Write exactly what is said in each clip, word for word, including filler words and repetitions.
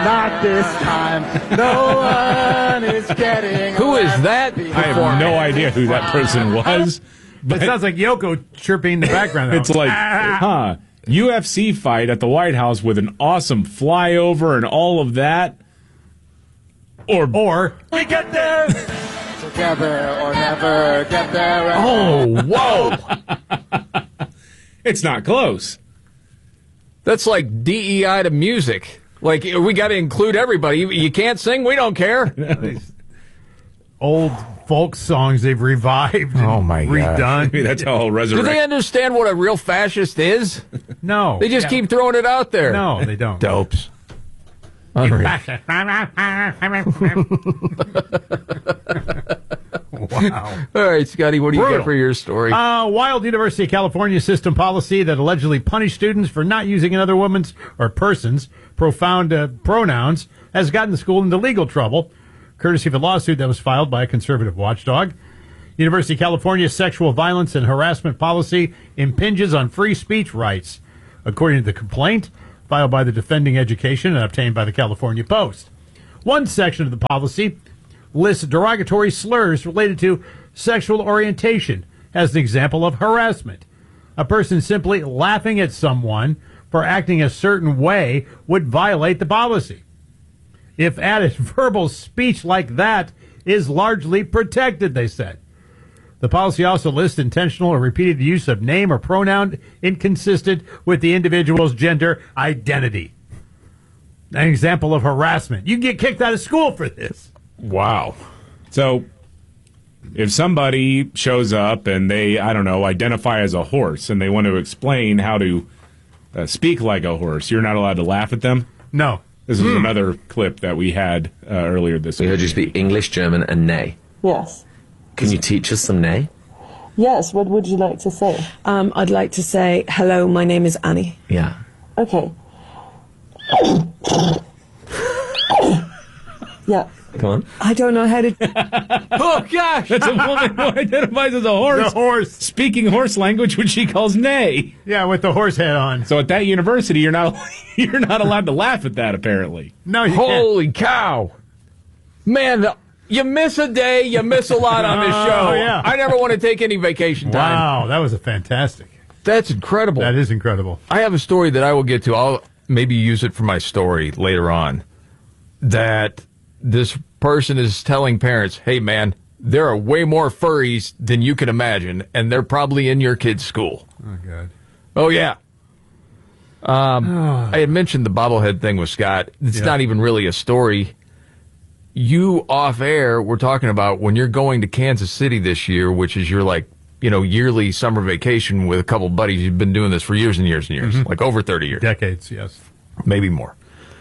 not this time. No one is getting Who is that? I have no idea who that person was. But it sounds like Yoko chirping in the background. Though. It's like, huh, U F C fight at the White House with an awesome flyover and all of that. Or, or we get there together or never get there. Oh, whoa. It's not close. That's like D E I to music. Like, we got to include everybody. You can't sing, we don't care. Old folk songs they've revived and Oh, my redone. gosh. Maybe that's how I'll Do resurrect. they understand what a real fascist is? No. They just Yeah. keep throwing it out there. No, they don't. Dopes. Unreal. Wow. All right, Scotty, what do you Brutal. got for your story? Uh, wild University of California system policy that allegedly punished students for not using another woman's or person's profound uh, pronouns has gotten the school into legal trouble, courtesy of a lawsuit that was filed by a conservative watchdog. University of California's sexual violence and harassment policy impinges on free speech rights, according to the complaint filed by the Defending Education and obtained by the California Post. One section of the policy lists derogatory slurs related to sexual orientation as an example of harassment. A person simply laughing at someone for acting a certain way would violate the policy. If added, verbal speech like that is largely protected, they said. The policy also lists intentional or repeated use of name or pronoun inconsistent with the individual's gender identity. An example of harassment. You can get kicked out of school for this. Wow. So, if somebody shows up and they, I don't know, identify as a horse and they want to explain how to uh, speak like a horse, you're not allowed to laugh at them? No. This is another clip that we had uh, earlier this We week. heard you speak English, German, and Nay. Yes. Can you teach us some Nay? Yes, what would you like to say? Um, I'd like to say, hello, my name is Annie. Yeah. Okay. Yeah. Come on. I don't know how to... Oh, gosh. That's a woman who identifies as a horse. The horse. Speaking horse language, which she calls neigh. Yeah, with the horse head on. So at that university, you're not you're not allowed to laugh at that, apparently. No, you can't. Holy cow. Man, you miss a day, you miss a lot on this Oh, show. yeah. I never want to take any vacation time. Wow, that was a fantastic. That's incredible. That is incredible. I have a story that I will get to. I'll maybe use it for my story later on. That this person is telling parents, hey, man, there are way more furries than you can imagine, and they're probably in your kid's school. Oh, God. Oh, yeah. Um, I had mentioned the bobblehead thing with Scott. It's Yeah. not even really a story. You off air were talking about when you're going to Kansas City this year, which is your like, you know, yearly summer vacation with a couple buddies. You've been doing this for years and years and years, Mm-hmm. like over thirty years, Decades, yes. maybe more.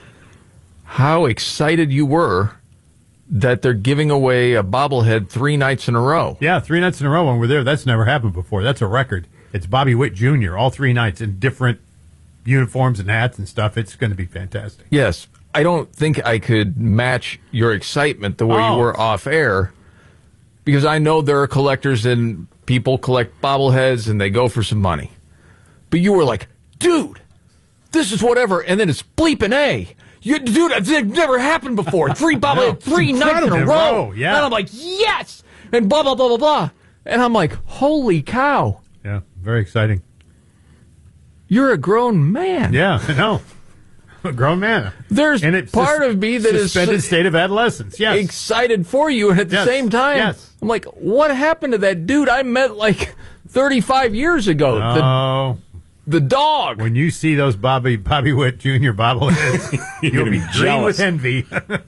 How excited you were that they're giving away a bobblehead three nights in a row. Yeah, three nights in a row when we're there. That's never happened before. That's a record. It's Bobby Witt Junior all three nights in different uniforms and hats and stuff. It's going to be fantastic. Yes. I don't think I could match your excitement the way Oh. you were off air, because I know there are collectors and people collect bobbleheads and they go for some money. But you were like, dude, this is whatever. And then it's bleeping A. You, dude, it's never happened before. Three bobbleheads, three nights in a In a row. row, yeah. And I'm like, yes. And blah, blah, blah, blah, blah. And I'm like, holy cow. Yeah, very exciting. You're a grown man. Yeah, I know. A grown man. There's And it's part sus- of me that is suspended state of adolescence. Yes. excited for you, and at the Yes. same time, Yes. I'm like, what happened to that dude I met like thirty-five years ago? Oh, the, the dog. when you see those Bobby Bobby Witt Junior bobbleheads, You're you'll gonna be be green jealous. with envy.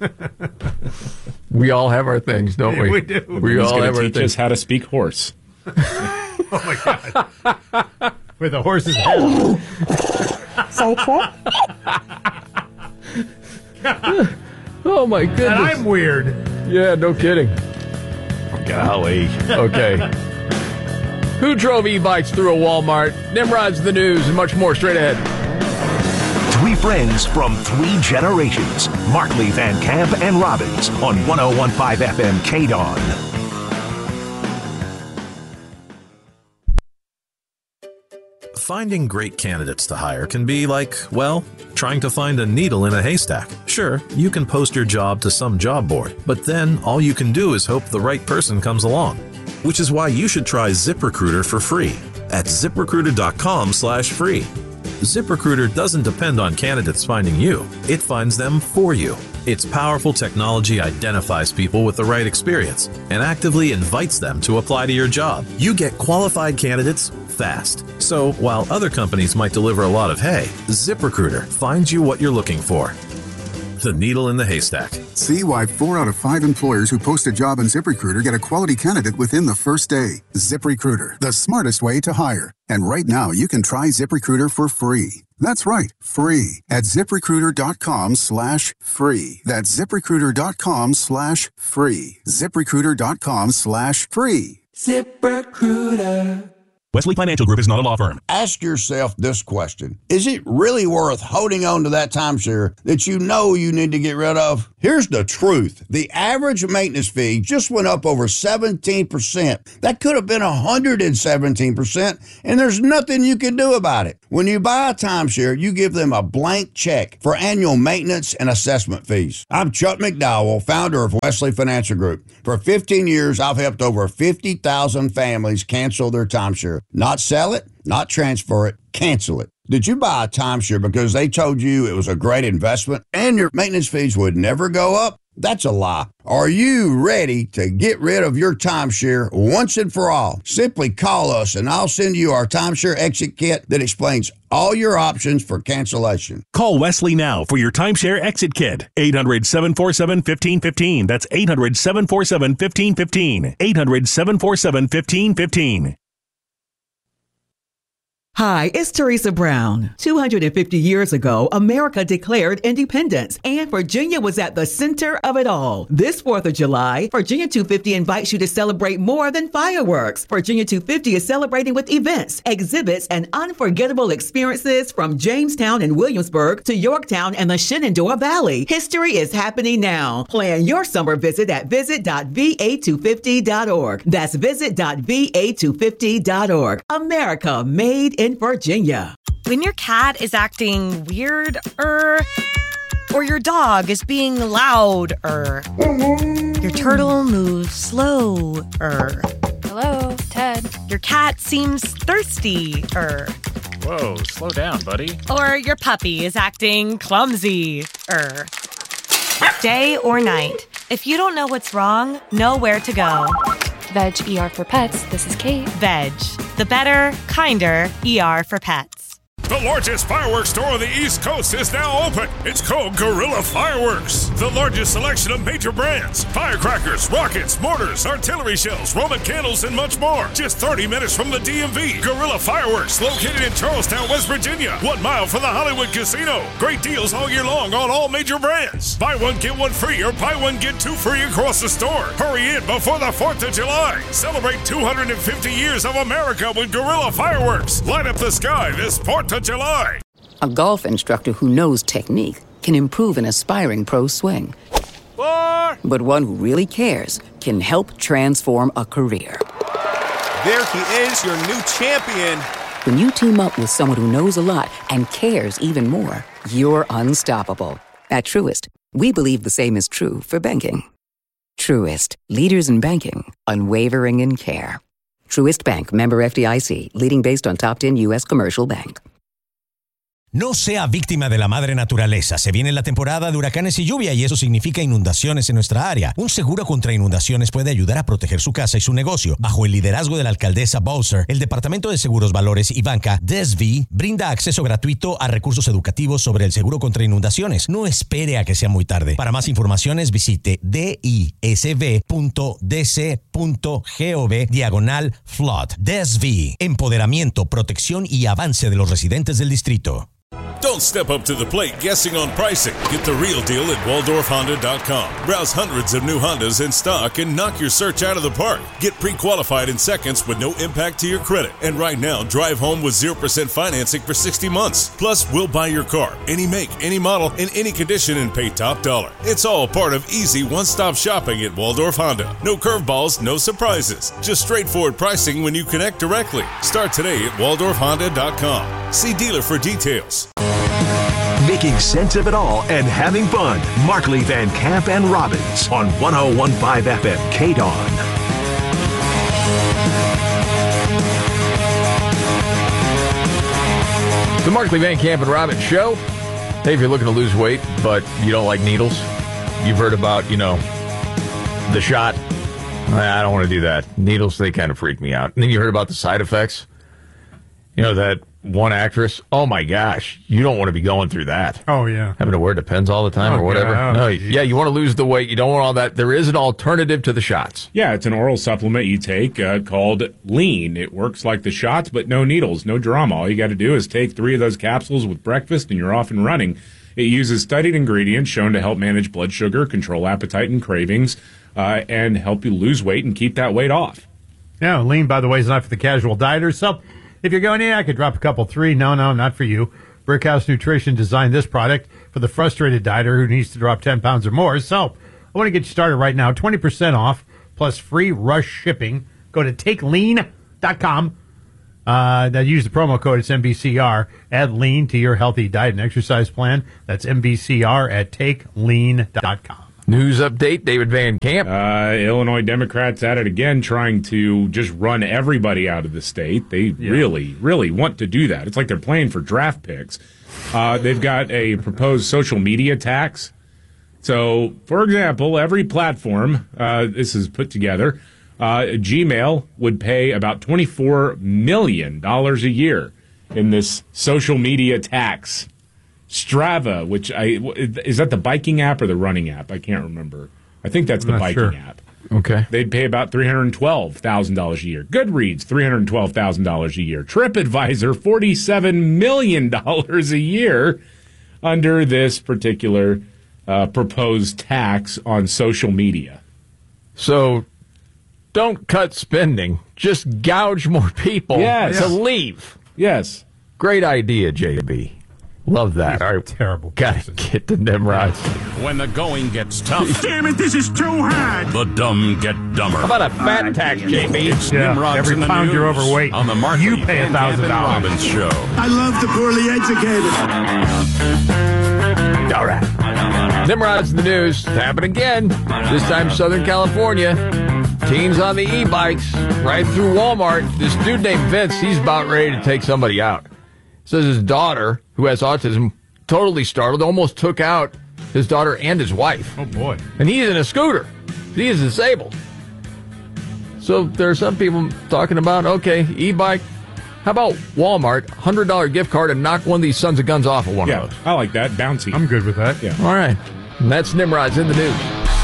We all have our things, don't we? We do. We He's all going have to our teach us things. how to speak horse. With a horse's head. Sidetrack? Oh my And goodness! I'm weird. Yeah, no kidding. Golly. Okay. Who drove e-bikes through a Walmart? Nimrod's the news and much more straight ahead. Three friends from three generations. Markley, Van Camp, and Robbins on one oh one point five F M K D O N. Finding great candidates to hire can be like, well, trying to find a needle in a haystack. Sure, you can post your job to some job board, but then all you can do is hope the right person comes along. Which is why you should try ZipRecruiter for free at ZipRecruiter.com slash free. ZipRecruiter doesn't depend on candidates finding you. It finds them for you. Its powerful technology identifies people with the right experience and actively invites them to apply to your job. You get qualified candidates fast. So while other companies might deliver a lot of hay, ZipRecruiter finds you what you're looking for. The needle in the haystack. See why four out of five employers who post a job on ZipRecruiter get a quality candidate within the first day. ZipRecruiter, the smartest way to hire. And right now, you can try ZipRecruiter for free. That's right, free at ZipRecruiter.com slash free. That's ZipRecruiter.com slash free. ZipRecruiter.com slash free. ZipRecruiter. Wesley Financial Group is not a law firm. Ask yourself this question. Is it really worth holding on to that timeshare that you know you need to get rid of? Here's the truth. The average maintenance fee just went up over seventeen percent. That could have been one hundred seventeen percent, and there's nothing you can do about it. When you buy a timeshare, you give them a blank check for annual maintenance and assessment fees. I'm Chuck McDowell, founder of Wesley Financial Group. For fifteen years, I've helped over fifty thousand families cancel their timeshare. Not sell it, not transfer it, cancel it. Did you buy a timeshare because they told you it was a great investment and your maintenance fees would never go up? That's a lie. Are you ready to get rid of your timeshare once and for all? Simply call us and I'll send you our timeshare exit kit that explains all your options for cancellation. Call Wesley now for your timeshare exit kit. eight hundred, seven four seven, one five one five. That's eight hundred, seven four seven, one five one five. eight hundred, seven four seven, one five one five. Hi, it's Teresa Brown. two hundred fifty years ago, America declared independence, and Virginia was at the center of it all. This fourth of July, Virginia two fifty invites you to celebrate more than fireworks. Virginia two fifty is celebrating with events, exhibits, and unforgettable experiences from Jamestown and Williamsburg to Yorktown and the Shenandoah Valley. History is happening now. Plan your summer visit at visit dot v a two fifty dot org. That's visit dot v a two fifty dot org. America made in in Virginia. When your cat is acting weird, er, or your dog is being loud, er, your turtle moves slow, er. Hello, Ted. Your cat seems thirsty, er. Whoa, slow down, buddy. Or your puppy is acting clumsy, er. Day or night, if you don't know what's wrong, know where to go. Veg E R for Pets, this is Kate. Veg, the better, kinder E R for pets. The largest fireworks store on the East Coast is now open. It's called Guerrilla Fireworks. The largest selection of major brands, firecrackers, rockets, mortars, artillery shells, Roman candles, and much more. Just thirty minutes from the D M V. Guerrilla Fireworks, located in Charlestown, West Virginia. One mile from the Hollywood Casino. Great deals all year long on all major brands. Buy one, get one free, or buy one, get two free across the store. Hurry in before the fourth of July. Celebrate two hundred fifty years of America with Guerrilla Fireworks. Light up the sky this fourth of July. A golf instructor who knows technique can improve an aspiring pro's swing. Four. But one who really cares can help transform a career. There he is, your new champion. When you team up with someone who knows a lot and cares even more, you're unstoppable. At Truist, we believe the same is true for banking. Truist, leaders in banking, unwavering in care. Truist Bank, member F D I C, leading based on top ten U S commercial bank. No sea víctima de la madre naturaleza. Se viene la temporada de huracanes y lluvia y eso significa inundaciones en nuestra área. Un seguro contra inundaciones puede ayudar a proteger su casa y su negocio. Bajo el liderazgo de la alcaldesa Bowser, el Departamento de Seguros, Valores y Banca, D S V, brinda acceso gratuito a recursos educativos sobre el seguro contra inundaciones. No espere a que sea muy tarde. Para más informaciones, visite disv punto d c punto gov diagonal flood. D S V, empoderamiento, protección y avance de los residentes del distrito. Don't step up to the plate guessing on pricing. Get the real deal at Waldorf Honda dot com. Browse hundreds of new Hondas in stock and knock your search out of the park. Get pre-qualified in seconds with no impact to your credit. And right now, drive home with zero percent financing for sixty months. Plus, we'll buy your car, any make, any model, in any condition, and pay top dollar. It's all part of easy one-stop shopping at Waldorf Honda. No curveballs, no surprises. Just straightforward pricing when you connect directly. Start today at Waldorf Honda dot com. See dealer for details. Making sense of it all and having fun. Markley, Van Camp, and Robbins on one oh one point five F M K D O N. The Markley, Van Camp, and Robbins Show. Hey, if you're looking to lose weight, but you don't like needles, you've heard about, you know, the shot. I don't want to do that. Needles, they kind of freak me out. And then you heard about the side effects. You know, that one actress, oh my gosh, you don't want to be going through that. Oh, yeah. Having to wear Depends all the time oh, or whatever. God. No, Oh, yeah, you want to lose the weight. You don't want all that. There is an alternative to the shots. Yeah, it's an oral supplement you take uh, called Lean. It works like the shots, but no needles, no drama. All you got to do is take three of those capsules with breakfast, and you're off and running. It uses studied ingredients shown to help manage blood sugar, control appetite and cravings, uh, and help you lose weight and keep that weight off. Yeah, Lean, by the way, is not for the casual dieter. So if you're going, yeah, I could drop a couple, three. No, no, not for you. Brickhouse Nutrition designed this product for the frustrated dieter who needs to drop ten pounds or more. So I want to get you started right now. twenty percent off plus free rush shipping. Go to take lean dot com. Uh, now use the promo code. It's M B C R. Add Lean to your healthy diet and exercise plan. That's M B C R at take lean dot com. News update, David Van Camp. Uh, Illinois Democrats at it again, trying to just run everybody out of the state. They yeah. really, really want to do that. It's like they're playing for draft picks. Uh, they've got a proposed social media tax. So, for example, every platform, uh, this is put together, uh, Gmail would pay about twenty-four million dollars a year in this social media tax. Strava, which I is that the biking app or the running app? I can't remember. I think that's the Not biking sure. app. Okay. They'd pay about three hundred twelve thousand dollars a year. Goodreads, three hundred twelve thousand dollars a year. TripAdvisor, forty-seven million dollars a year under this particular uh, proposed tax on social media. So don't cut spending. Just gouge more people Yes. to leave. Yes. Great idea, J B. Love that. All right. Terrible. Gotta get to Nimrods. When the going gets tough. Damn it, this is too hard. The dumb get dumber. How about a fat tax, J B? It's Yeah, Nimrod's every in the pound news you're overweight, on the Markley you pay Van a thousand Camp and dollars. Robbins show. I love the poorly educated. All right. Nimrod's in the news. It's happened again. This time, Southern California. Teens on the e-bikes right through Walmart. This dude named Vince, he's about ready to take somebody out. Says his daughter, who has autism, totally startled, almost took out his daughter and his wife. Oh, boy. And he's in a scooter. He is disabled. So there are some people talking about, okay, e-bike. How about Walmart, one hundred dollars gift card, and knock one of these sons of guns off of one Yeah, of those? I like that. Bouncy. I'm good with that. Yeah. All right. And that's Nimrod's in the news.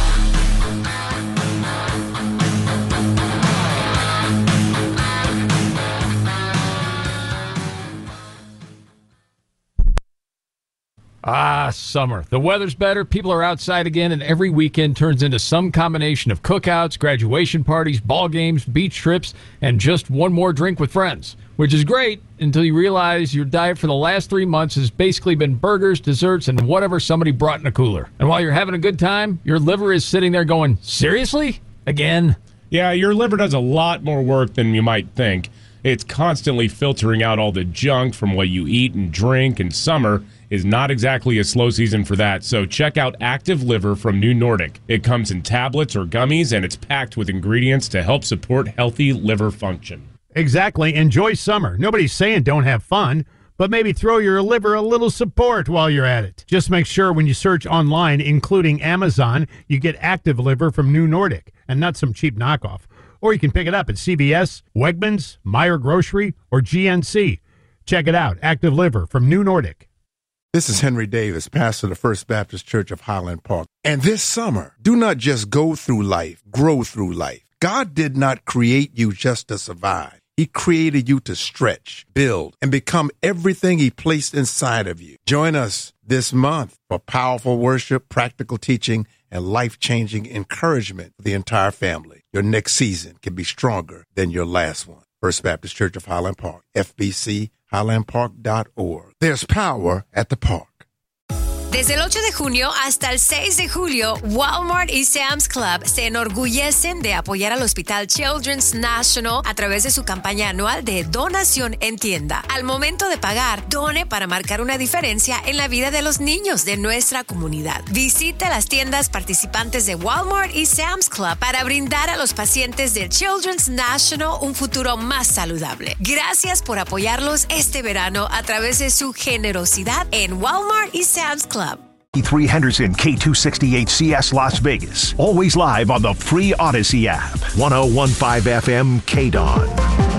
Ah, summer. The weather's better, people are outside again, and every weekend turns into some combination of cookouts, graduation parties, ball games, beach trips, and just one more drink with friends. Which is great until you realize your diet for the last three months has basically been burgers, desserts, and whatever somebody brought in a cooler. And while you're having a good time, your liver is sitting there going, seriously? Again? Yeah, your liver does a lot more work than you might think. It's constantly filtering out all the junk from what you eat and drink, and summer is not exactly a slow season for that. So check out Active Liver from New Nordic. It comes in tablets or gummies, and it's packed with ingredients to help support healthy liver function. Exactly. Enjoy summer. Nobody's saying don't have fun, but maybe throw your liver a little support while you're at it. Just make sure when you search online, including Amazon, you get Active Liver from New Nordic and not some cheap knockoff. Or you can pick it up at C V S, Wegmans, Meijer Grocery, or G N C. Check it out. Active Liver from New Nordic. This is Henry Davis, pastor of the First Baptist Church of Highland Park. And this summer, do not just go through life, grow through life. God did not create you just to survive. He He created you to stretch, build, and become everything He placed inside of you. Join us this month for powerful worship, practical teaching, and life-changing encouragement for the entire family. Your next season can be stronger than your last one. First Baptist Church of Highland Park, F B C highland park dot org. There's power at the park. Desde el ocho de junio hasta el seis de julio, Walmart y Sam's Club se enorgullecen de apoyar al Hospital Children's National a través de su campaña anual de donación en tienda. Al momento de pagar, done para marcar una diferencia en la vida de los niños de nuestra comunidad. Visite las tiendas participantes de Walmart y Sam's Club para brindar a los pacientes del Children's National un futuro más saludable. Gracias por apoyarlos este verano a través de su generosidad en Walmart y Sam's Club. three Henderson, K two sixty-eight C S Las Vegas. Always live on the free Odyssey app. ten fifteen F M K D O N.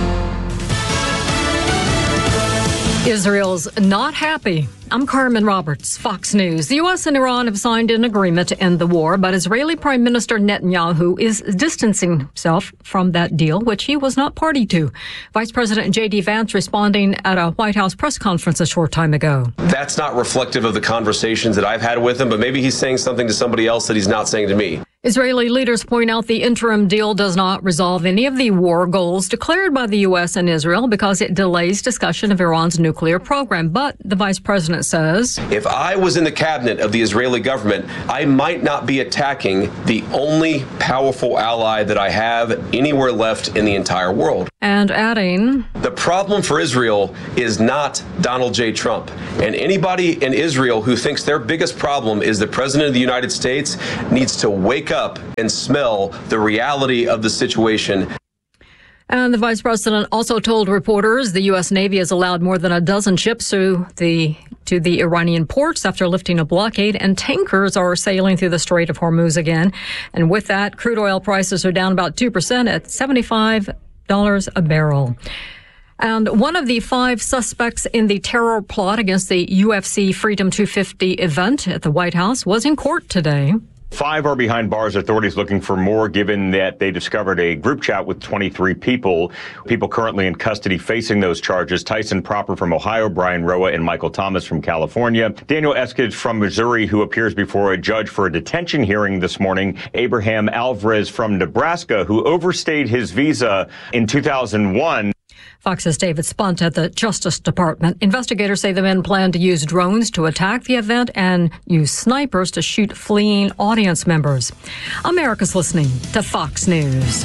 Israel's not happy. I'm Carmen Roberts, Fox News. The U S and Iran have signed an agreement to end the war, but Israeli Prime Minister Netanyahu is distancing himself from that deal, which he was not party to. Vice President J D Vance responding at a White House press conference a short time ago. That's not reflective of the conversations that I've had with him, but maybe he's saying something to somebody else that he's not saying to me. Israeli leaders point out the interim deal does not resolve any of the war goals declared by the U S and Israel because it delays discussion of Iran's nuclear program. But the vice president says, if I was in the cabinet of the Israeli government, I might not be attacking the only powerful ally that I have anywhere left in the entire world. And adding, the problem for Israel is not Donald J. Trump. And anybody in Israel who thinks their biggest problem is the president of the United States needs to wake up and smell the reality of the situation. And the vice president also told reporters the U S. Navy has allowed more than a dozen ships to the to the Iranian ports after lifting a blockade, and tankers are sailing through the Strait of Hormuz again. And with that, crude oil prices are down about two percent at seventy-five dollars a barrel. And one of the five suspects in the terror plot against the U F C Freedom two fifty event at the White House was in court today. Five are behind bars. Authorities looking for more, given that they discovered a group chat with twenty-three people. People currently in custody facing those charges. Tyson Proper from Ohio, Brian Roa and Michael Thomas from California. Daniel Eskridge from Missouri, who appears before a judge for a detention hearing this morning. Abraham Alvarez from Nebraska, who overstayed his visa in two thousand one. Fox's David Spunt at the Justice Department. Investigators say the men plan to use drones to attack the event and use snipers to shoot fleeing audience members. America's listening to Fox News.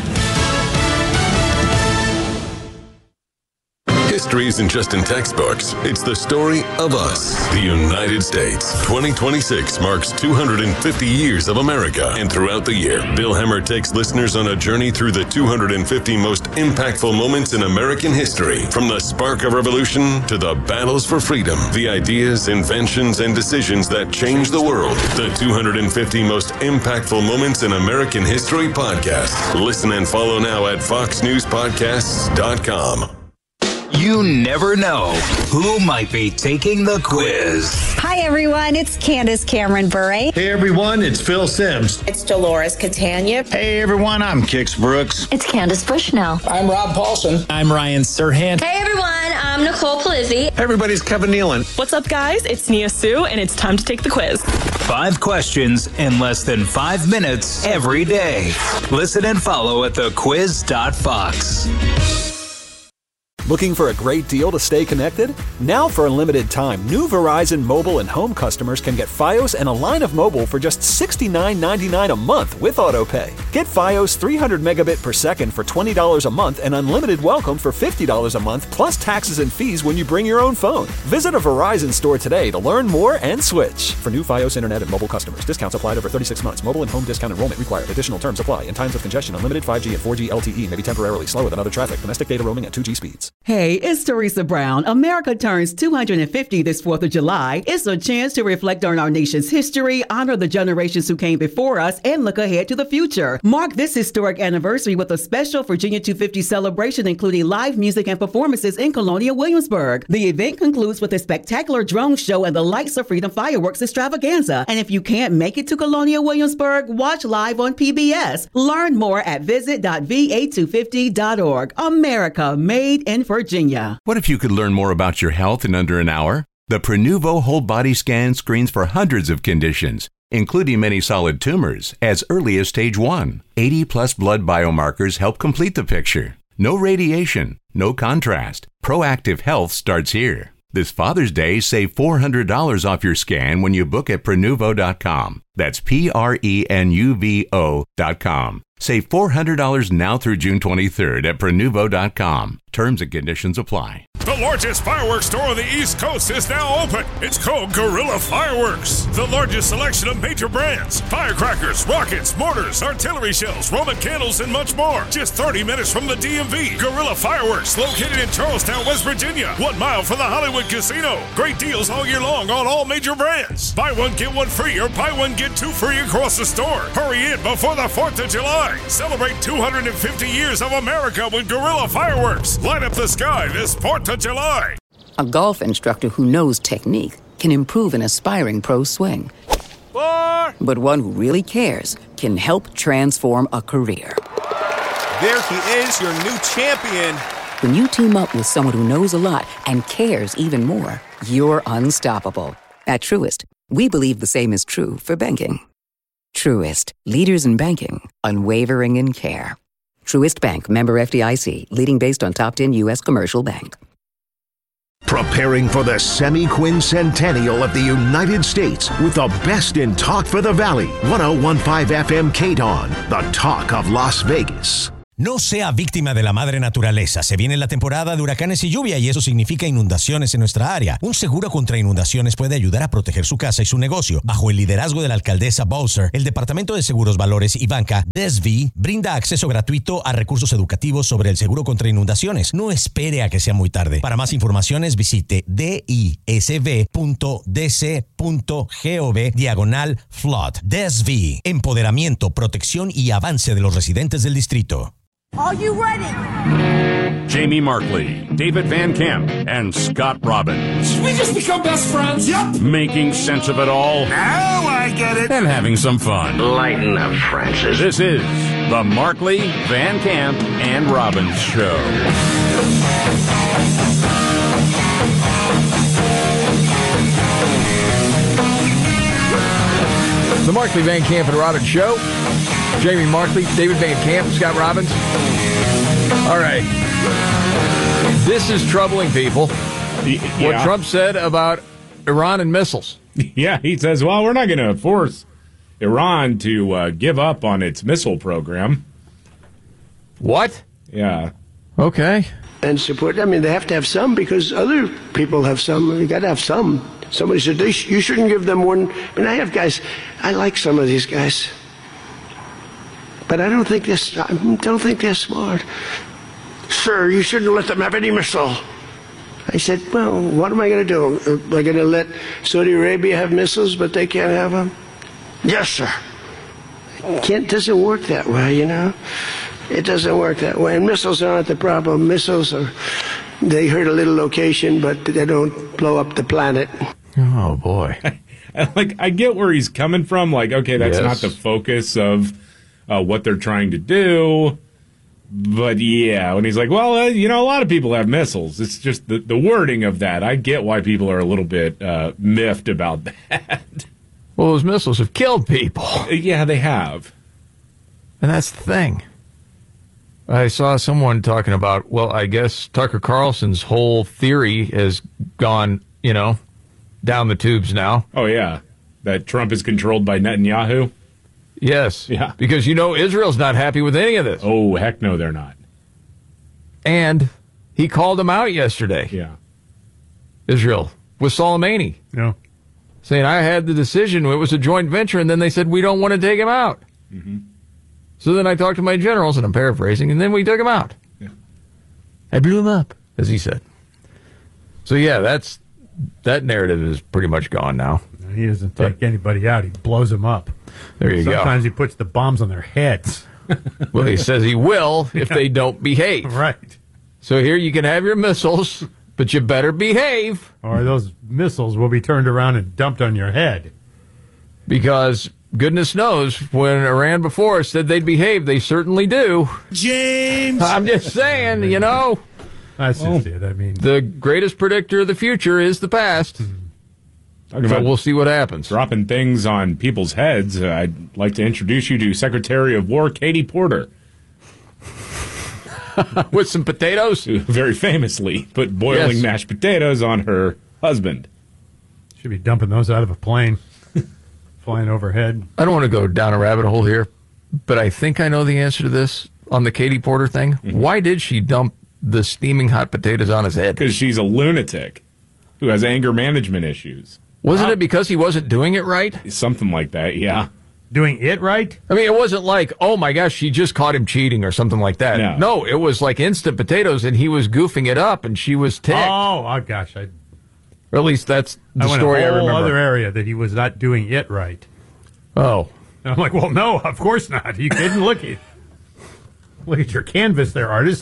History isn't just in textbooks. It's the story of us, the United States. twenty twenty-six marks two hundred fifty years of America. And throughout the year, Bill Hemmer takes listeners on a journey through the two hundred fifty most impactful moments in American history. From the spark of revolution to the battles for freedom, the ideas, inventions, and decisions that changed the world. The two hundred fifty most impactful moments in American history podcast. Listen and follow now at fox news podcasts dot com. You never know who might be taking the quiz. Hi, everyone. It's Candace Cameron Bure. Hey, everyone. It's Phil Sims. It's Dolores Catania. Hey, everyone. I'm Kix Brooks. It's Candace Bushnell. I'm Rob Paulson. I'm Ryan Serhant. Hey, everyone. I'm Nicole Palizzi. Hey, everybody's Kevin Nealon. What's up, guys? It's Nia Sue, and it's time to take the quiz. Five questions in less than five minutes every day. Listen and follow at the quiz dot fox. Looking for a great deal to stay connected? Now for a limited time, new Verizon mobile and home customers can get Fios and a line of mobile for just sixty-nine ninety-nine a month with AutoPay. Get Fios three hundred megabit per second for twenty dollars a month and unlimited welcome for fifty dollars a month plus taxes and fees when you bring your own phone. Visit a Verizon store today to learn more and switch. For new Fios internet and mobile customers, discounts applied over thirty-six months. Mobile and home discount enrollment required. Additional terms apply. In times of congestion, unlimited five G and four G L T E may be temporarily slower than other traffic. Domestic data roaming at two G speeds. Hey, it's Teresa Brown. America turns two hundred fifty this fourth of July. It's a chance to reflect on our nation's history, honor the generations who came before us, and look ahead to the future. Mark this historic anniversary with a special Virginia two fifty celebration, including live music and performances in Colonial Williamsburg. The event concludes with a spectacular drone show and the Lights of Freedom fireworks extravaganza. And if you can't make it to Colonial Williamsburg, watch live on P B S. Learn more at visit dot v a two fifty dot org. America, made in Virginia. What if you could learn more about your health in under an hour? The Prenuvo whole body scan screens for hundreds of conditions, including many solid tumors, as early as stage one. eighty plus blood biomarkers help complete the picture. No radiation, no contrast. Proactive health starts here. This Father's Day, save four hundred dollars off your scan when you book at Prenuvo dot com. That's P R E N U V O dot com. Save four hundred dollars now through June twenty-third at Prenuvo dot com. Terms and conditions apply. The largest fireworks store on the East Coast is now open. It's called Guerrilla Fireworks. The largest selection of major brands, firecrackers, rockets, mortars, artillery shells, Roman candles, and much more. Just thirty minutes from the D M V. Guerrilla Fireworks, located in Charlestown, West Virginia. One mile from the Hollywood Casino. Great deals all year long on all major brands. Buy one, get one free, or buy one, get two free across the store. Hurry in before the fourth of July. Celebrate two hundred fifty years of America with Guerrilla Fireworks. Light up the sky this fourth of July. A golf instructor who knows technique can improve an aspiring pro's swing. Four. But one who really cares can help transform a career. There he is, your new champion. When you team up with someone who knows a lot and cares even more, you're unstoppable. At Truist, we believe the same is true for banking. Truist, leaders in banking, unwavering in care. Truist Bank, member F D I C, leading based on top ten U S commercial bank. Preparing for the semi-quincentennial of the United States with the best in Talk for the Valley. one oh one point five F M K D O N, the talk of Las Vegas. No sea víctima de la madre naturaleza. Se viene la temporada de huracanes y lluvia y eso significa inundaciones en nuestra área. Un seguro contra inundaciones puede ayudar a proteger su casa y su negocio. Bajo el liderazgo de la alcaldesa Bowser, el Departamento de Seguros, Valores y Banca, D S V, brinda acceso gratuito a recursos educativos sobre el seguro contra inundaciones. No espere a que sea muy tarde. Para más informaciones visite disv punto d c punto gov diagonal flood. D S V, empoderamiento, protección y avance de los residentes del distrito. Are you ready? Jamie Markley, David Van Camp, and Scott Robbins. Did we just become best friends? Yep. Making sense of it all. Now I get it. And having some fun. Lighten up, Francis. This is the Markley, Van Camp, and Robbins Show. The Markley, Van Camp, and Robbins Show. Jamie Markley, David Van Camp, Scott Robbins. All right. This is troubling people. Yeah. What Trump said about Iran and missiles. Yeah, he says, well, we're not going to force Iran to uh, give up on its missile program. What? Yeah. Okay. And support, I mean, they have to have some because other people have some. You got to have some. Somebody said, they sh- you shouldn't give them one. I mean, I have guys, I like some of these guys. But I don't think this. I don't think they're smart. Sir, you shouldn't let them have any missile. I said, well, what am I going to do? Am I going to let Saudi Arabia have missiles, but they can't have them? Yes, sir. Can't doesn't work that way, you know. It doesn't work that way. And missiles aren't the problem. Missiles are, they hurt a little location, but they don't blow up the planet. Oh boy. Like, I get where he's coming from. Like, okay, that's yes. not the focus of Uh, what they're trying to do. But yeah, when he's like, well, uh, you know, a lot of people have missiles. It's just the, the wording of that. I get why people are a little bit uh, miffed about that. Well, those missiles have killed people. Yeah, they have. And that's the thing. I saw someone talking about, well, I guess Tucker Carlson's whole theory has gone, you know, down the tubes now. Oh, yeah. That Trump is controlled by Netanyahu. Yes. Yeah. Because, you know, Israel's not happy with any of this. Oh, heck no, they're not. And he called them out yesterday. Yeah. Israel with Soleimani. Yeah. Saying, I had the decision. It was a joint venture. And then they said, we don't want to take him out. Mm-hmm. So then I talked to my generals, and I'm paraphrasing, and then we took him out. Yeah. I blew him up. as he said. So, yeah, that's that narrative is pretty much gone now. He doesn't take anybody out. He blows them up. There you Sometimes go. Sometimes he puts the bombs on their heads. Well, he says he will if they don't behave. Right. So here you can have your missiles, but you better behave. Or those missiles will be turned around and dumped on your head. Because goodness knows, when Iran before said they'd behave, they certainly do. James! I'm just saying, you know. That's well, just it. I mean, the greatest predictor of the future is the past. Talking so about we'll see what happens. Dropping things on people's heads. Uh, I'd like to introduce you to Secretary of War Katie Porter. With some potatoes? Who very famously put boiling Yes. mashed potatoes on her husband. should be dumping those out of a plane, flying overhead. I don't want to go down a rabbit hole here, but I think I know the answer to this on the Katie Porter thing. Mm-hmm. Why did she dump the steaming hot potatoes on his head? Because she's a lunatic who has anger management issues. Wasn't it because he wasn't doing it right? Something like that, yeah. Doing it right? I mean, it wasn't like, oh my gosh, she just caught him cheating or something like that. No, no it was like instant potatoes, and he was goofing it up, and she was ticked. Oh, oh gosh. I, or at least that's the I went story a I whole remember. other area that he was not doing it right. Oh. And I'm like, well, no, of course not. Are you kidding? Look at, look at your canvas there, artist.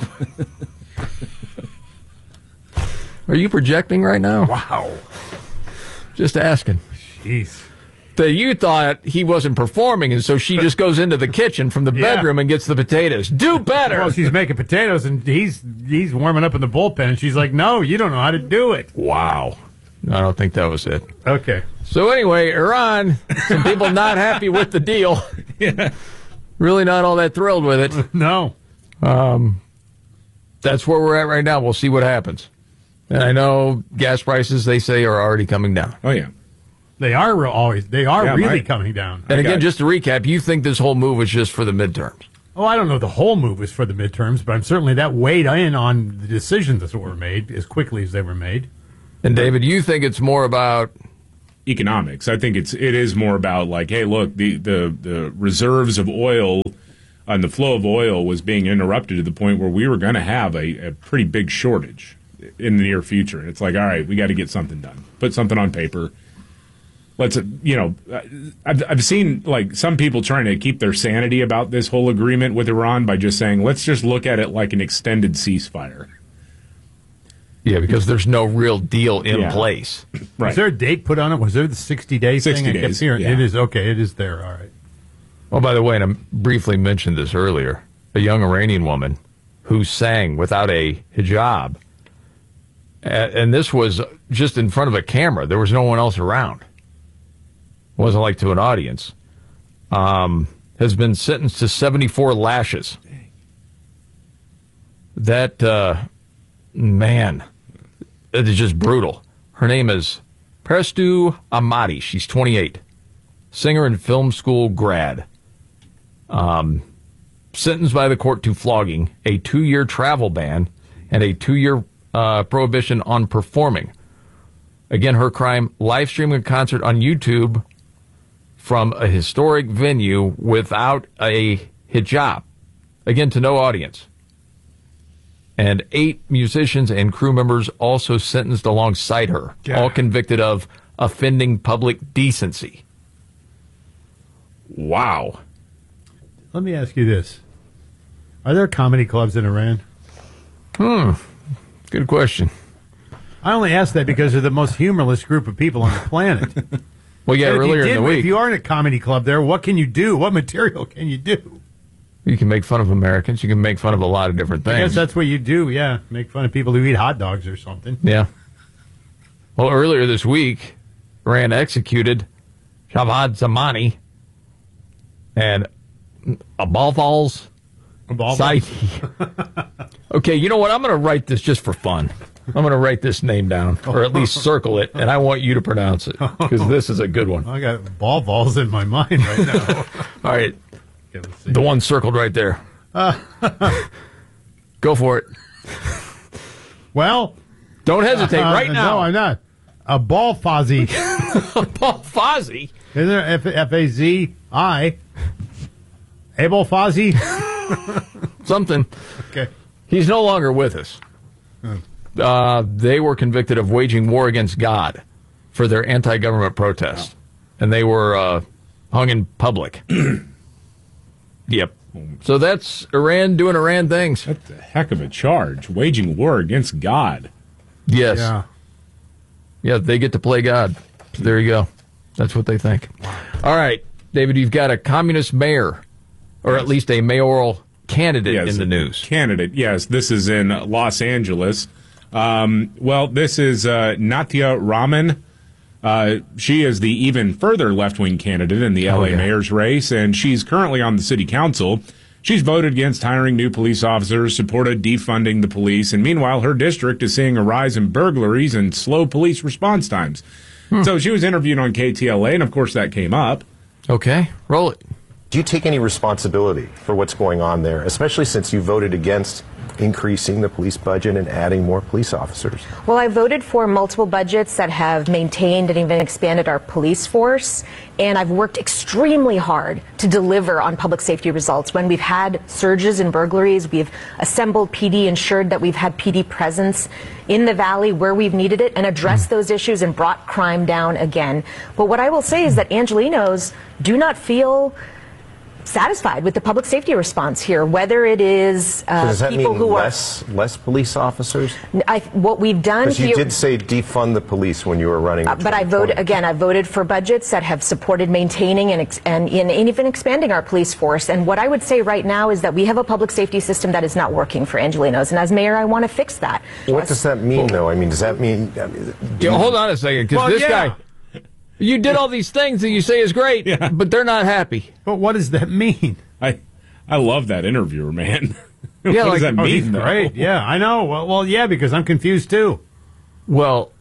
Are you projecting right now? Wow. Just asking. Jeez. That you thought he wasn't performing, and so she just goes into the kitchen from the Yeah. bedroom and gets the potatoes. Do better. Well, she's making potatoes, and he's he's warming up in the bullpen, and she's like, no, you don't know how to do it. Wow. I don't think that was it. Okay. So anyway, Iran, some people not happy with the deal. Yeah. Really not all that thrilled with it. No. Um, that's where we're at right now. We'll see what happens. And I know gas prices, they say, are already coming down. Oh, yeah. They are re- always, they are Yeah, really my- coming down. And again, just to recap, you think this whole move was just for the midterms? Oh, I don't know. The whole move was for the midterms, but I'm certainly that weighed in on the decisions that were made as quickly as they were made. And David, you think it's more about economics? I think it's it is more about like, hey, look, the the, the reserves of oil and the flow of oil was being interrupted to the point where we were going to have a, a pretty big shortage in the near future. It's like, all right, we got to get something done. Put something on paper. Let's, you know, I've, I've seen like some people trying to keep their sanity about this whole agreement with Iran by just saying, let's just look at it like an extended ceasefire. Yeah, because there's no real deal in Yeah. place. Right. Was there a date put on it? Was there the sixty-day thing? sixty I kept days, hearing- yeah. It is, okay, it is there, all right. Oh, by the way, and I briefly mentioned this earlier, a young Iranian woman who sang without a hijab, a- and this was just in front of a camera. There was no one else around. It wasn't like to an audience. Um, has been sentenced to seventy-four lashes. That, uh, man, it is just brutal. Her name is Prestu Ahmadi. She's twenty-eight. Singer and film school grad. Um, sentenced by the court to flogging, a two-year travel ban, and a two-year uh, prohibition on performing. Again, her crime, live streaming a concert on YouTube from a historic venue without a hijab. Again, to no audience. And eight musicians and crew members also sentenced alongside her, Yeah. all convicted of offending public decency. Wow. Let me ask you this. Are there comedy clubs in Iran? Hmm. Good question. I only ask that because they're the most humorless group of people on the planet. Well, yeah, And if you earlier in did- the week, If you are in a comedy club there, what can you do? What material can you do? you can make fun of Americans. You can make fun of a lot of different I guess things. that's what you do, yeah. Make fun of people who eat hot dogs or something. Yeah. Well, earlier this week, Iran executed Javad Zamani and Abalfals Saidi. Okay, you know what? I'm going to write this just for fun. I'm going to write this name down, or at least circle it, and I want you to pronounce it, because this is a good one. I got ball balls in my mind right now. All right. Okay, let's see. The one circled right there. Go for it. Well, don't hesitate uh, right now. No, I'm not. A ball fozzie. Ball Fozzie. Isn't there F F A Z I? Abel Fozzie? Something. Okay. He's no longer with us. Uh, they were convicted of waging war against God for their anti-government protest. And they were uh, hung in public. Yep. So that's Iran doing Iran things. That's a heck of a charge. Waging war against God. Yes. Yeah. Yeah, they get to play God. So there you go. That's what they think. All right, David, you've got a communist mayor, or at least a mayoral candidate yes, in the news. Candidate, yes. This is in Los Angeles. Um, well, this is uh, Natia Rahman. Uh, she is the even further left-wing candidate in the L A Oh, yeah. mayor's race, and she's currently on the city council. She's voted against hiring new police officers, supported defunding the police, and meanwhile, her district is seeing a rise in burglaries and slow police response times. Hmm. So she was interviewed on K T L A, and of course that came up. Okay, roll it. Do you take any responsibility for what's going on there, especially since you voted against increasing the police budget and adding more police officers? Well, I voted for multiple budgets that have maintained and even expanded our police force, and I've worked extremely hard to deliver on public safety results. When we've had surges in burglaries, we've assembled P D, ensured that we've had P D presence in the valley where we've needed it, and addressed those issues and brought crime down again. But what I will say is that Angelinos do not feel satisfied with the public safety response here, whether it is uh, so does that people mean who less, are less police officers? I, what we've done Because you here, did say defund the police when you were running. uh, but I voted again. I voted for budgets that have supported maintaining and, ex- and and even expanding our police force. And what I would say right now is that we have a public safety system that is not working for Angelinos. And as mayor, I want to fix that. What does that mean, though? I mean, does that mean? I mean, do Yeah, you- hold on a second, because Well, this yeah. guy, you did all these things that you say is great, Yeah. but they're not happy. But what does that mean? I I love that interviewer, man. what Yeah, does like- that Oh, mean, he's though? great. Yeah, I know. Well, well, yeah, because I'm confused too. Well,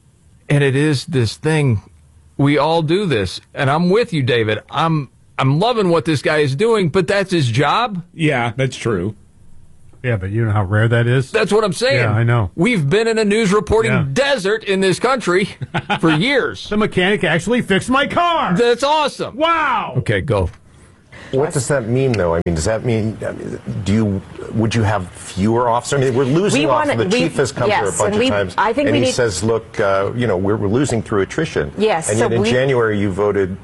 and it is this thing. We all do this, and I'm with you, David. I'm I'm loving what this guy is doing, but that's his job. Yeah, that's true. Yeah, but you know how rare that is? That's what I'm saying. Yeah, I know. We've been in a news reporting Yeah. desert in this country for years. The mechanic actually fixed my car. That's awesome. Wow. Okay, go. What does that mean, though? I mean, does that mean? I mean, do you? Would you have fewer officers? I mean, we're losing We officers. wanna- The we- chief has come yes, here a bunch and we- of times, I think and we he need- says, "Look, uh, you know, we're, we're losing through attrition." Yes, and so yet in we- January you voted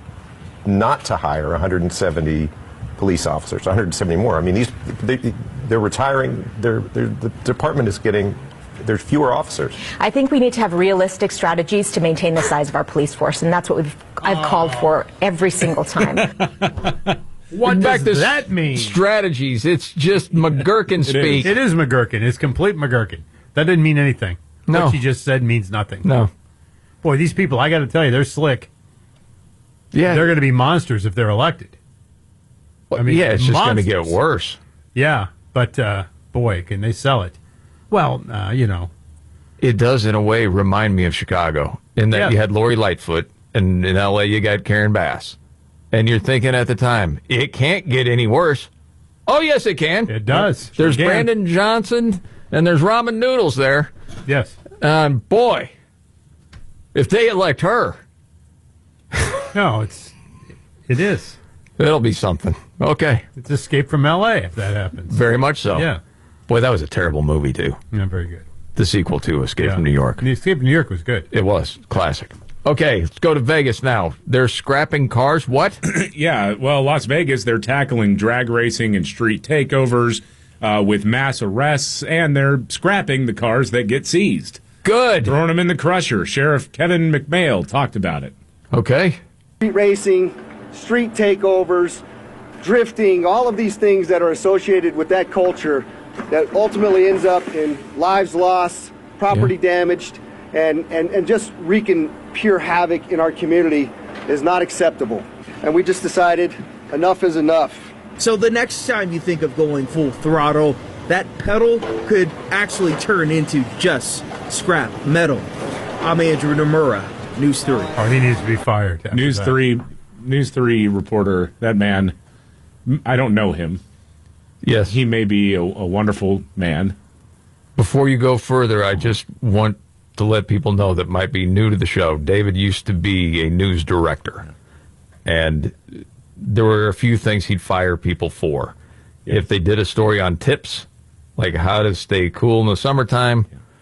not to hire one hundred seventy police officers, one hundred seventy more. I mean, these they, they're retiring. They're, they're, the department is getting. There's fewer officers. I think we need to have realistic strategies to maintain the size of our police force, and that's what we've I've called for every single time. What Back does to that mean? Strategies. It's just McGurkin speak. It is McGurkin. It's complete McGurkin. That didn't mean anything. No. What you just said means nothing. No. Boy, these people, I got to tell you, they're slick. Yeah. They're going to be monsters if they're elected. I mean, yeah, it's just going to get monsters. worse. Yeah, but uh, boy, can they sell it. Well, uh, you know. It does, in a way, remind me of Chicago, in that Yeah. you had Lori Lightfoot, and in L A you got Karen Bass. And you're thinking at the time, it can't get any worse. Oh, yes, it can. It does. Sure There's can. Brandon Johnson, and there's ramen noodles there. Yes. And boy, if they elect her, No, it's it is. it'll be something. Okay. It's Escape from L A if that happens. Very much so. Yeah. Boy, that was a terrible movie, too. Yeah, very good. The sequel to Escape Yeah. from New York. The Escape from New York was good. It was. Classic. Okay, let's go to Vegas now. They're scrapping cars. What? Yeah, well, Las Vegas, they're tackling drag racing and street takeovers uh, with mass arrests, and they're scrapping the cars that get seized. Good. Throwing them in the crusher. Sheriff Kevin McMail talked about it. Okay. Street racing, street takeovers, drifting, all of these things that are associated with that culture that ultimately ends up in lives lost, property damaged, and, and, and just wreaking pure havoc in our community is not acceptable. And we just decided enough is enough. So the next time you think of going full throttle, that pedal could actually turn into just scrap metal. I'm Andrew Nomura, News three. Oh, he needs to be fired. after News that. three, News three reporter. That man, I don't know him. Yes, he may be a, a wonderful man. Before you go further, I just want to let people know that might be new to the show. David used to be a news director, and there were a few things he'd fire people for. If they did a story on tips, like how to stay cool in the summertime,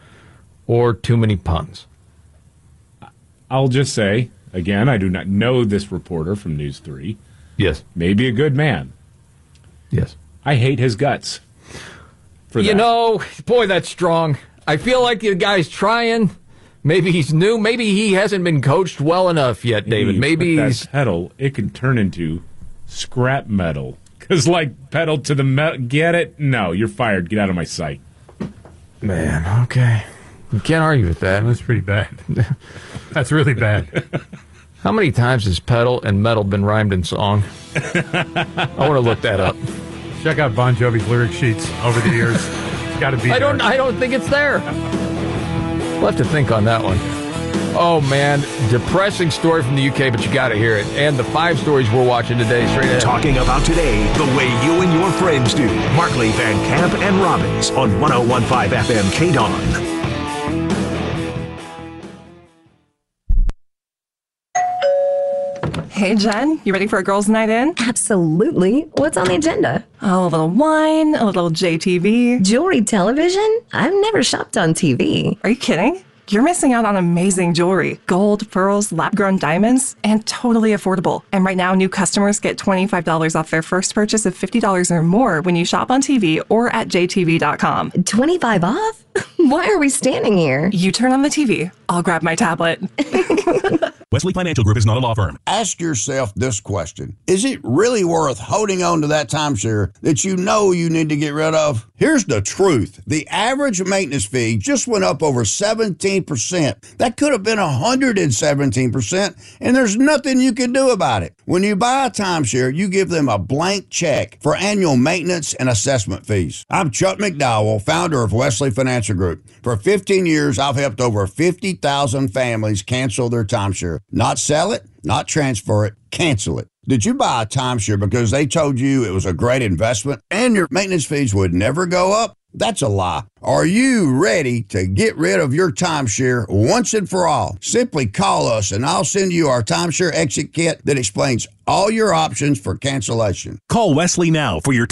or too many puns? I'll just say, again, I do not know this reporter from News three. Yes. Maybe a good man. Yes. I hate his guts. For you that. know, boy, that's strong. I feel like the guy's trying. Maybe he's new. Maybe he hasn't been coached well enough yet, David. Maybe that he's... pedal, it can turn into scrap metal. Because, like, pedal to the metal, get it? No, you're fired. Get out of my sight. Man, okay. You can't argue with that. That's pretty bad. That's really bad. How many times has pedal and metal been rhymed in song? I want to look that up. Check out Bon Jovi's lyric sheets over the years. It's got to be I there. don't I don't think it's there. We'll have to think on that one. Oh, man. Depressing story from the U K, but you got to hear it. And the five stories we're watching today straight ahead. Talking about today the way you and your friends do. Markley, Van Camp, and Robbins on one oh one point five F M K D O N. Hey, Jen, you ready for a girls' night in? Absolutely. What's on the agenda? Oh, a little wine, a little J T V. Jewelry television? I've never shopped on T V. Are you kidding? You're missing out on amazing jewelry. Gold, pearls, lab-grown diamonds, and totally affordable. And right now, new customers get twenty-five dollars off their first purchase of fifty dollars or more when you shop on T V or at J T V dot com. twenty-five off? Why are we standing here? You turn on the T V. I'll grab my tablet. Wesley Financial Group is not a law firm. Ask yourself this question. Is it really worth holding on to that timeshare that you know you need to get rid of? Here's the truth. The average maintenance fee just went up over seventeen percent. That could have been one hundred seventeen percent, and there's nothing you can do about it. When you buy a timeshare, you give them a blank check for annual maintenance and assessment fees. I'm Chuck McDowell, founder of Wesley Financial Group. For fifteen years, I've helped over fifty thousand families cancel their timeshare. Not sell it, not transfer it, cancel it. Did you buy a timeshare because they told you it was a great investment and your maintenance fees would never go up? That's a lie. Are you ready to get rid of your timeshare once and for all? Simply call us and I'll send you our timeshare exit kit that explains all your options for cancellation. Call Wesley now for your